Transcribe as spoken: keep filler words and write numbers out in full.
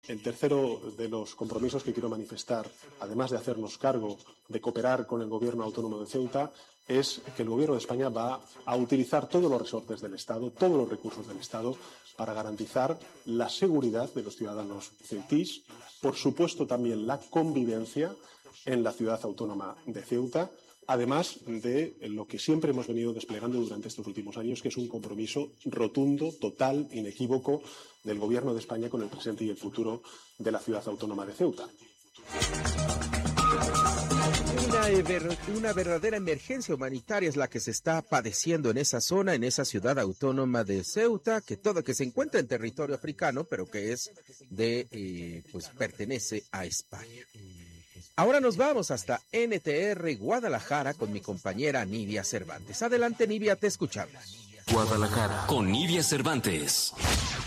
El tercero de los compromisos que quiero manifestar, además de hacernos cargo de cooperar con el Gobierno autónomo de Ceuta, es que el Gobierno de España va a utilizar todos los resortes del Estado, todos los recursos del Estado, para garantizar la seguridad de los ciudadanos ceutís, por supuesto también la convivencia en la ciudad autónoma de Ceuta, además de lo que siempre hemos venido desplegando durante estos últimos años, que es un compromiso rotundo, total, inequívoco del Gobierno de España con el presente y el futuro de la ciudad autónoma de Ceuta. Una, una verdadera emergencia humanitaria es la que se está padeciendo en esa zona, en esa ciudad autónoma de Ceuta, que todo que se encuentra en territorio africano, pero que es de, eh, pues pertenece a España. Ahora nos vamos hasta N T R Guadalajara con mi compañera Nidia Cervantes. Adelante, Nidia, te escuchamos. Guadalajara con Nidia Cervantes.